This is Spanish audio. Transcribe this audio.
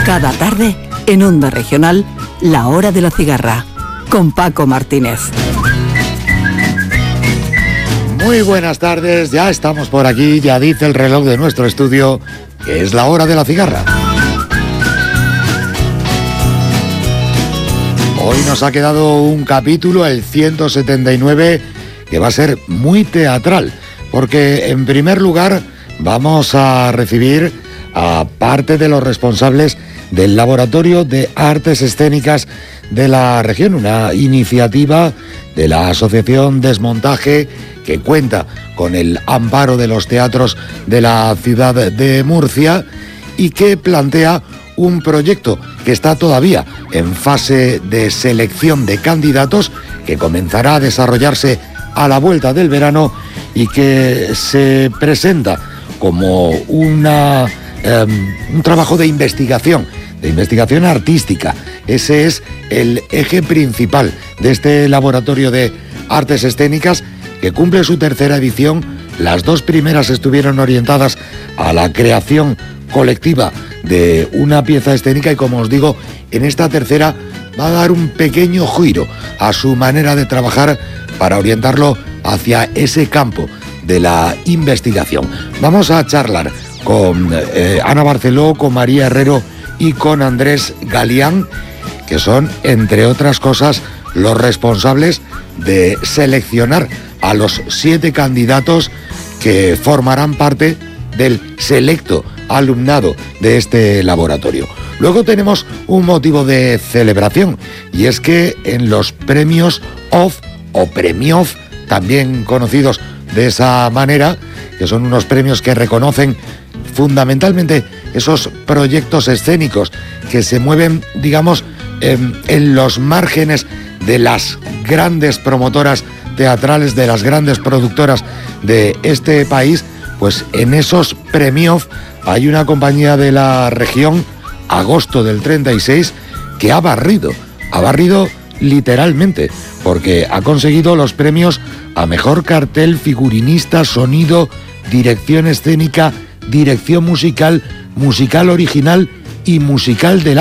Cada tarde, en Onda Regional, La Hora de la Cigarra, con Paco Martínez. Muy buenas tardes, ya estamos por aquí, ya dice el reloj de nuestro estudio que es la hora de la cigarra. Hoy nos ha quedado un capítulo, el 179, que va a ser muy teatral, porque en primer lugar vamos a recibir a parte de los responsables del Laboratorio de Artes Escénicas de la región, una iniciativa de la Asociación Desmontaje que cuenta con el amparo de los teatros de la ciudad de Murcia y que plantea un proyecto que está todavía en fase de selección de candidatos, que comenzará a desarrollarse a la vuelta del verano y que se presenta como un trabajo de investigación artística. Ese es el eje principal de este Laboratorio de Artes Escénicas, que cumple su tercera edición. Las dos primeras estuvieron orientadas a la creación colectiva de una pieza escénica y, como os digo, en esta tercera va a dar un pequeño giro a su manera de trabajar para orientarlo hacia ese campo de la investigación. Vamos a charlar con Ana Barceló, con María Herrero y con Andrés Galián, que son, entre otras cosas, los responsables de seleccionar a los 7 candidatos que formarán parte del selecto alumnado de este laboratorio. Luego tenemos un motivo de celebración, y es que en los premios OFF o Premioff, también conocidos de esa manera, que son unos premios que reconocen fundamentalmente esos proyectos escénicos que se mueven, digamos, en los márgenes de las grandes promotoras teatrales, de las grandes productoras de este país, pues en esos premios hay una compañía de la región, Agosto del 36, que ha barrido literalmente, porque ha conseguido los premios a mejor cartel, figurinista, sonido, dirección escénica, dirección musical, musical original y musical del